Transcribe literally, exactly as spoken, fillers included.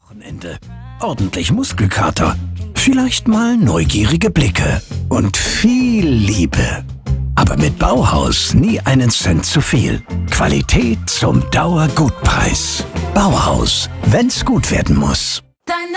Wochenende. Ordentlich Muskelkater. Vielleicht mal neugierige Blicke. Und viel Liebe. Aber mit Bauhaus nie einen Cent zu viel. Qualität zum Dauergutpreis. Bauhaus, wenn's gut werden muss.